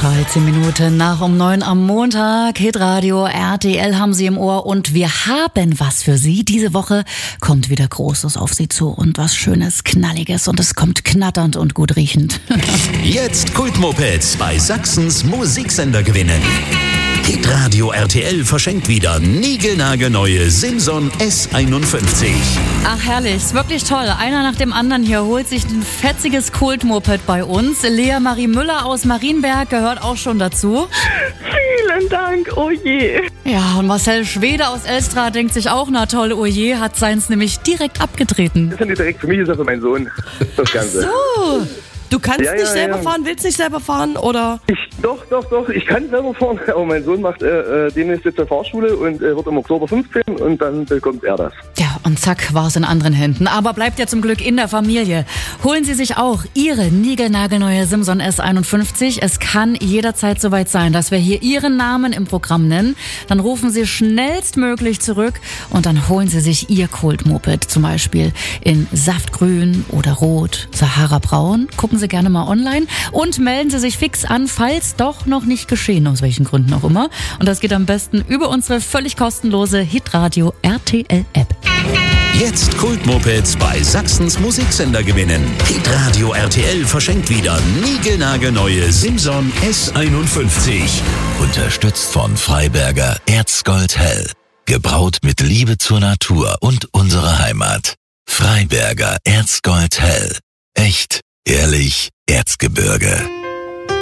13 Minuten nach um 9 am Montag. Hitradio RTL haben Sie im Ohr und wir haben was für Sie. Diese Woche kommt wieder Großes auf Sie zu und was Schönes, Knalliges und es kommt knatternd und gut riechend. Jetzt Kultmopeds bei Sachsens Musiksender gewinnen. Hitradio RTL verschenkt wieder niegelnagelneue Simson S51. Ach herrlich, ist wirklich toll. Einer nach dem anderen hier holt sich ein fetziges Kultmoped bei uns. Lea Marie Müller aus Marienberg gehört auch schon dazu. Vielen Dank, oh je. Ja, und Marcel Schwede aus Elstra denkt sich auch, na toll, oh je, hat seins nämlich direkt abgetreten. Das ist ja nicht direkt für mich, ist ja für meinen Sohn, das Ganze. So, du kannst Ja, nicht ja, selber ja. fahren, willst nicht selber fahren, oder? Doch, ich kann selber fahren, aber mein Sohn macht demnächst jetzt zur Fahrschule und wird im Oktober 15 und dann bekommt er das. Ja, und zack, war es in anderen Händen. Aber bleibt ja zum Glück in der Familie. Holen Sie sich auch Ihre niegelnagelneue Simson S51. Es kann jederzeit soweit sein, dass wir hier Ihren Namen im Programm nennen. Dann rufen Sie schnellstmöglich zurück und dann holen Sie sich Ihr Kultmoped. Zum Beispiel in Saftgrün oder Rot, Sahara-Braun. Gucken Sie gerne mal online und melden Sie sich fix an, falls doch noch nicht geschehen, aus welchen Gründen auch immer. Und das geht am besten über unsere völlig kostenlose Hitradio RTL App. Jetzt Kultmopeds bei Sachsens Musiksender gewinnen. Hitradio RTL verschenkt wieder niegelnagelneue Simson S51. Unterstützt von Freiberger Erzgold Hell. Gebraut mit Liebe zur Natur und unserer Heimat. Freiberger Erzgold Hell. Echt, ehrlich, Erzgebirge.